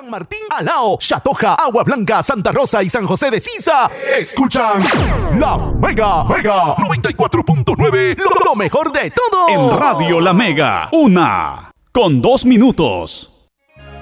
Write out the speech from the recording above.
San Martín, Alao, Chatoja, Agua Blanca, Santa Rosa y San José de Sisa. Escuchan La Mega 94.9, lo mejor de todo. En Radio La Mega, 1:02.